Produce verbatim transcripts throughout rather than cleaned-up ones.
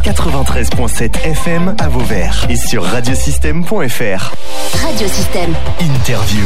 quatre-vingt-treize virgule sept F M à Vauvert et sur radiosystème point F R. Radiosystème. Interview.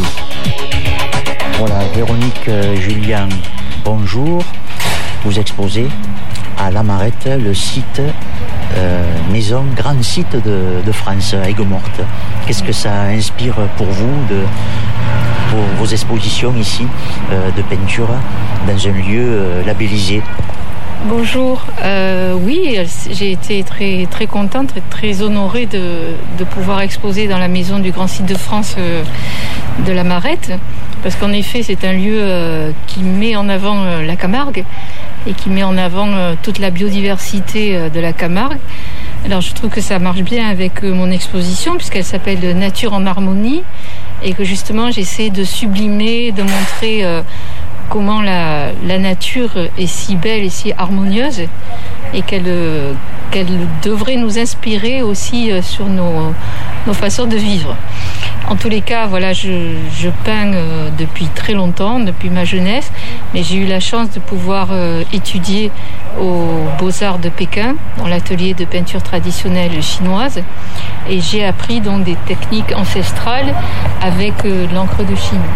Voilà, Véronique euh, Julien, bonjour. Vous exposez à Lamarette, le site euh, maison, grand site de, de France, à Aigues-Mortes. Qu'est-ce que ça inspire pour vous de pour vos expositions ici euh, de peinture dans un lieu euh, labellisé? Bonjour, euh, oui, j'ai été très, très contente et très honorée de, de pouvoir exposer dans la maison du grand site de France euh, de Lamarette, parce qu'en effet c'est un lieu euh, qui met en avant euh, la Camargue et qui met en avant euh, toute la biodiversité euh, de la Camargue. Alors je trouve que ça marche bien avec euh, mon exposition puisqu'elle s'appelle Nature en harmonie et que justement j'essaie de sublimer, de montrer euh, comment la, la nature est si belle et si harmonieuse et qu'elle, qu'elle devrait nous inspirer aussi sur nos, nos façons de vivre. En tous les cas, voilà, je, je peins depuis très longtemps, depuis ma jeunesse, mais j'ai eu la chance de pouvoir étudier aux Beaux-Arts de Pékin, dans l'atelier de peinture traditionnelle chinoise, et j'ai appris donc des techniques ancestrales avec l'encre de Chine.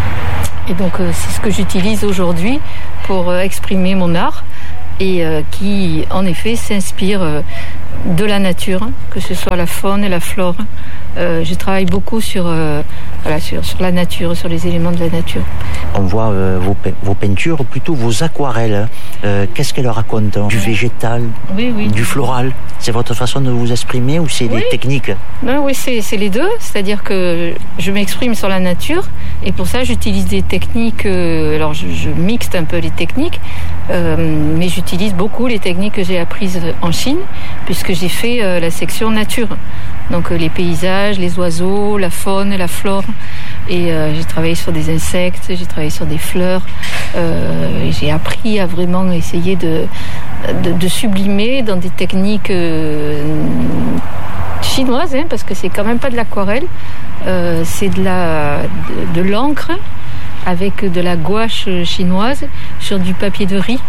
Et donc euh, c'est ce que j'utilise aujourd'hui pour euh, exprimer mon art et euh, qui en effet s'inspire euh, de la nature, que ce soit la faune et la flore. Euh, je travaille beaucoup sur, euh, voilà, sur, sur la nature, sur les éléments de la nature. On voit euh, vos, pe- vos peintures, plutôt vos aquarelles. Euh, qu'est-ce qu'elles racontent? Du végétal, oui, oui. Du floral? C'est votre façon de vous exprimer ou c'est oui. des techniques? Non, oui, c'est, c'est les deux. C'est-à-dire que je m'exprime sur la nature et pour ça j'utilise des techniques. Euh, alors je, je mixte un peu les techniques, euh, mais j'utilise beaucoup les techniques que j'ai apprises en Chine puisque j'ai fait euh, la section nature. Donc euh, les paysages, les oiseaux, la faune, la flore. Et euh, j'ai travaillé sur des insectes, j'ai travaillé sur des fleurs. Euh, et j'ai appris à vraiment essayer de, de, de sublimer dans des techniques euh, chinoises, hein, parce que c'est quand même pas de l'aquarelle. Euh, c'est de, la, de, de l'encre avec de la gouache chinoise sur du papier de riz.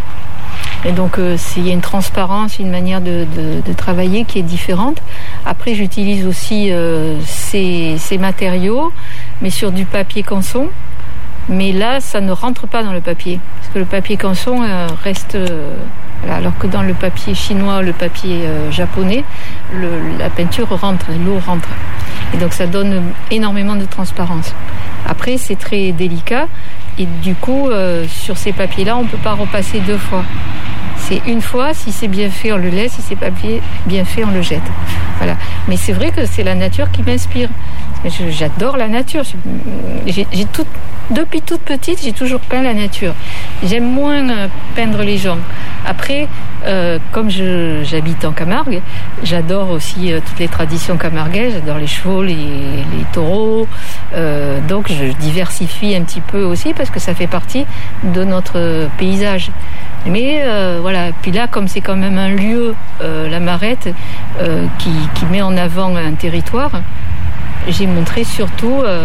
Et donc euh, il y a une transparence, une manière de, de, de travailler qui est différente. Après j'utilise aussi euh, ces, ces matériaux, mais sur du papier canson. Mais là ça ne rentre pas dans le papier, parce que le papier canson euh, reste... Euh, voilà, alors que dans le papier chinois, le papier euh, japonais, le, la peinture rentre, l'eau rentre. Et donc ça donne énormément de transparence. Après c'est très délicat, et du coup euh, sur ces papiers-là on ne peut pas repasser deux fois. C'est une fois, si c'est bien fait, on le laisse, si c'est pas bien fait, on le jette. Voilà. Mais c'est vrai que c'est la nature qui m'inspire. Je, j'adore la nature. J'ai, j'ai tout, depuis toute petite, j'ai toujours peint la nature. J'aime moins euh, peindre les gens. Après, euh, comme je, j'habite en Camargue, j'adore aussi euh, toutes les traditions camarguaises. J'adore les chevaux, les, les taureaux. Euh, donc je diversifie un petit peu aussi parce que ça fait partie de notre paysage. Mais euh, voilà, puis là, comme c'est quand même un lieu, euh, Lamarette, euh, qui, qui met en avant un territoire, j'ai montré surtout euh,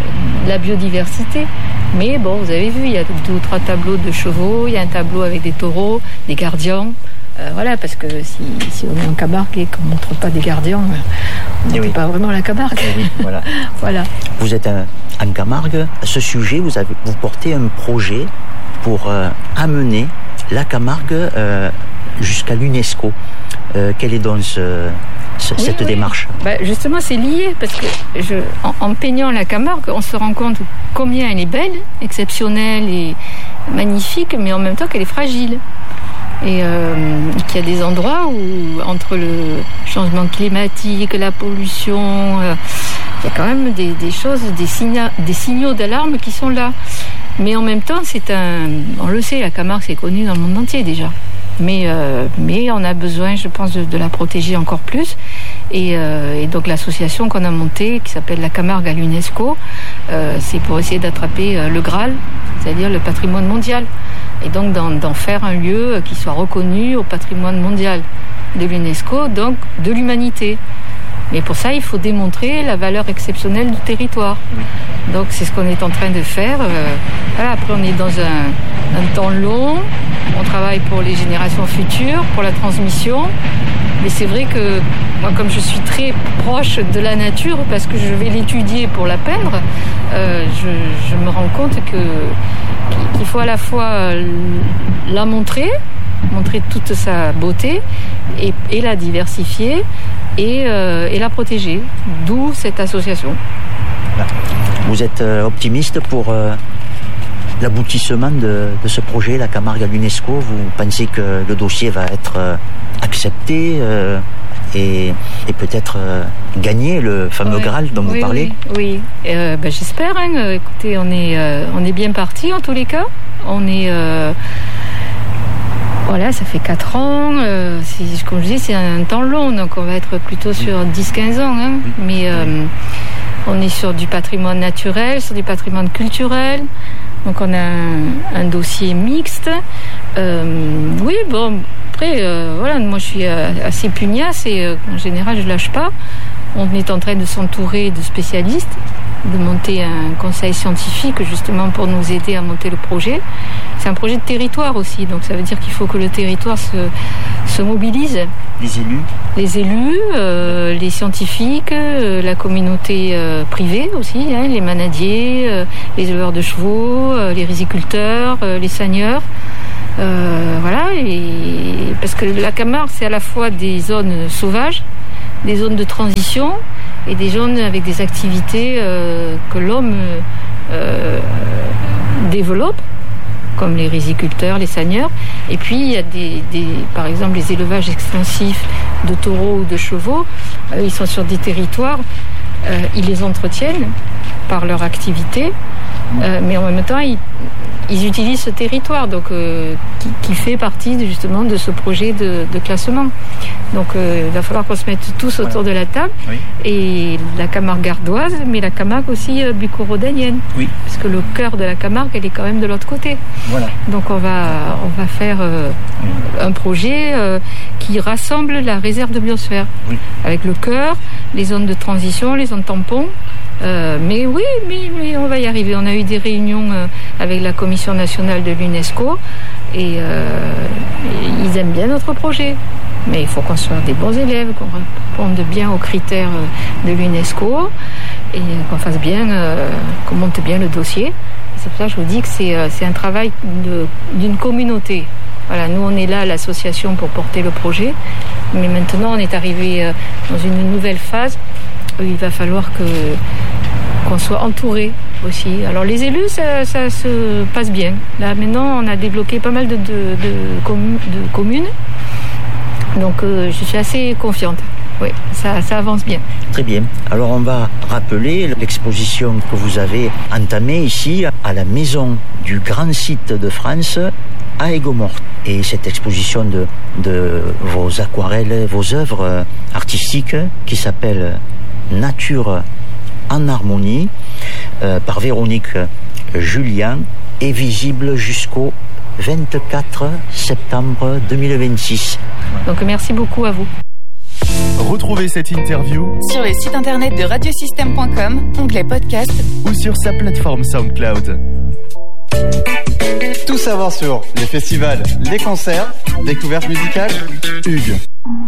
la biodiversité. Mais bon, vous avez vu, il y a deux ou trois tableaux de chevaux, il y a un tableau avec des taureaux, des gardiens. Euh, voilà, parce que si, si on est en Camargue et qu'on ne montre pas des gardiens, on ne montre pas vraiment la Camargue. Et oui, voilà. Voilà. Vous êtes un, en Camargue. À ce sujet, vous, avez, vous portez un projet pour euh, amener la Camargue euh, jusqu'à l'UNESCO. Euh, quelle est donc ce, ce, oui, cette oui. démarche? Bah, justement, c'est lié, parce que je, en, en peignant la Camargue, on se rend compte combien elle est belle, exceptionnelle et magnifique, mais en même temps qu'elle est fragile. Et euh, qu'il y a des endroits où, entre le changement climatique, la pollution, euh, il y a quand même des, des choses, des, signa- des signaux d'alarme qui sont là. Mais en même temps, c'est un... On le sait, la Camargue, c'est connu dans le monde entier déjà. Mais, euh, mais on a besoin, je pense, de, de la protéger encore plus. Et, euh, et donc l'association qu'on a montée, qui s'appelle la Camargue à l'UNESCO, euh, c'est pour essayer d'attraper euh, le Graal, c'est-à-dire le patrimoine mondial. Et donc d'en, d'en faire un lieu qui soit reconnu au patrimoine mondial de l'UNESCO, donc de l'humanité. Mais pour ça, il faut démontrer la valeur exceptionnelle du territoire. Donc c'est ce qu'on est en train de faire. Euh, voilà, après, on est dans un, un temps long. On travaille pour les générations futures, pour la transmission. Mais c'est vrai que moi, comme je suis très proche de la nature, parce que je vais l'étudier pour la peindre, euh, je, je me rends compte que, qu'il faut à la fois la montrer, montrer toute sa beauté, et, et la diversifier, et, euh, et la protéger. D'où cette association. Vous êtes optimiste pour euh, l'aboutissement de, de ce projet, la Camargue à l'UNESCO? Vous pensez que le dossier va être euh, accepté euh, et, et peut-être euh, gagner le fameux ouais. Graal dont oui, vous parlez? Oui, oui. Euh, ben, j'espère. Hein. Écoutez, on est, euh, on est bien parti en tous les cas. On est... Euh, Voilà, ça fait quatre ans. Euh, c'est, comme je dis, c'est un temps long, donc on va être plutôt sur dix à quinze ans. Hein. Mais euh, on est sur du patrimoine naturel, sur du patrimoine culturel. Donc on a un, un dossier mixte. Euh, oui, bon, après, euh, voilà, moi je suis assez pugnace et euh, en général je lâche pas. On est en train de s'entourer de spécialistes, de monter un conseil scientifique justement pour nous aider à monter le projet. C'est un projet de territoire aussi, donc ça veut dire qu'il faut que le territoire se, se mobilise. Les élus Les élus, euh, les scientifiques, euh, la communauté euh, privée aussi, hein, les manadiers, euh, les éleveurs de chevaux, euh, les riziculteurs, euh, les seigneurs. Euh, voilà, et parce que la Camargue, c'est à la fois des zones sauvages, des zones de transition et des zones avec des activités euh, que l'homme euh, développe, comme les riziculteurs, les seigneurs. Et puis il y a des, des, par exemple les élevages extensifs de taureaux ou de chevaux. Euh, ils sont sur des territoires, euh, ils les entretiennent par leur activité, euh, mais en même temps ils, ils utilisent ce territoire, donc euh, qui, qui fait partie de, justement de ce projet de, de classement. Donc euh, il va falloir qu'on se mette tous autour voilà. de la table, oui. Et la Camargue gardoise, mais la Camargue aussi euh, bucco-rhodanienne, oui. Parce que le cœur de la Camargue, elle est quand même de l'autre côté. Voilà. Donc on va, on va faire euh, oui. un projet euh, qui rassemble la réserve de biosphère, oui. Avec le cœur, les zones de transition, les zones tampons. Euh, mais oui, mais, mais on va y arriver. On a eu des réunions euh, avec la Commission nationale de l'UNESCO et euh, ils aiment bien notre projet. Mais il faut qu'on soit des bons élèves, qu'on réponde bien aux critères de l'UNESCO et qu'on fasse bien, euh, qu'on monte bien le dossier. Et c'est pour ça que je vous dis que c'est, euh, c'est un travail de, d'une communauté. Voilà, nous on est là, l'association, pour porter le projet. Mais maintenant on est arrivé euh, dans une nouvelle phase où il va falloir que, qu'on soit entouré aussi. Alors les élus, ça, ça se passe bien. Là maintenant on a débloqué pas mal de, de, de, communes, de communes. Donc euh, je suis assez confiante. Oui, ça, ça avance bien. Très bien. Alors on va rappeler l'exposition que vous avez entamée ici à la Maison du Grand Site de France à Aigues-Mortes. Et cette exposition de, de vos aquarelles, vos œuvres artistiques qui s'appelle Nature en harmonie euh, par Véronique Julien est visible jusqu'au vingt-quatre septembre deux mille vingt-six. Donc merci beaucoup à vous. Retrouvez cette interview sur le site internet de radiosystème point com, onglet podcast, ou sur sa plateforme SoundCloud. Tout savoir sur les festivals, les concerts, découvertes musicales, Hugues.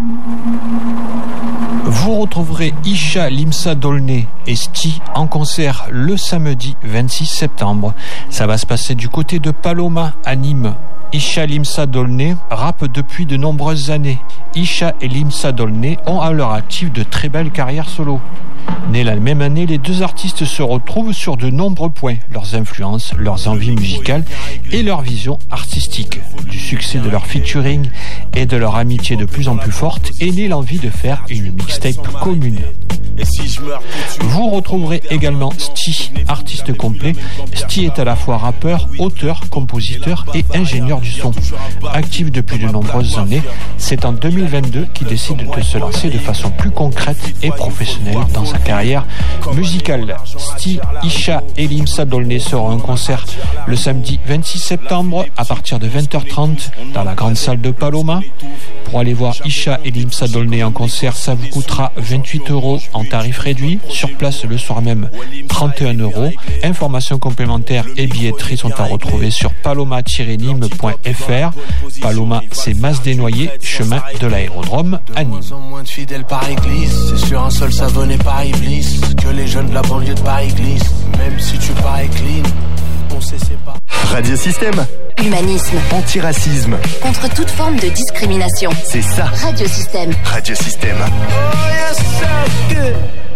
Vous retrouverez Isha Limsa Dolné et Sti en concert le samedi vingt-six septembre. Ça va se passer du côté de Paloma à Nîmes. Isha Limsa Dolné rappe depuis de nombreuses années. Isha et Limsa Dolné ont à leur actif de très belles carrières solo. Nés la même année, les deux artistes se retrouvent sur de nombreux points, leurs influences, leurs envies musicales et leur vision artistique. Du succès de leur featuring et de leur amitié de plus en plus forte est née l'envie de faire une mixtape commune. Vous retrouverez également Sti, artiste complet. Sti est à la fois rappeur, auteur, compositeur et ingénieur du son. Actif depuis de nombreuses années, c'est en deux mille vingt-deux qu'il décide de se lancer de façon plus concrète et professionnelle dans sa carrière musicale. Sti, Isha et Limsa Dolné seront en concert le samedi vingt-six septembre à partir de vingt heures trente dans la grande salle de Paloma. Pour aller voir Isha et Limsa Dolné en concert, ça vous coûtera vingt-huit euros, entrée tarif réduit. Sur place le soir même, trente et un euros. Informations complémentaires et billetterie sont à retrouver sur paloma tiret nîmes point f r. Paloma, c'est Mas-des-Noyers, chemin de l'aérodrome à Nîmes. Moins de fidèles Paris glisse, c'est sur un seul savonné Paris glisse, que les jeunes de la banlieue de Paris glissent, même si tu parais clean, on sait c'est pas. Radio Système. Humanisme. Antiracisme. Contre toute forme de discrimination. C'est ça. Radio Système. Radio Système. Oh, yes, so good.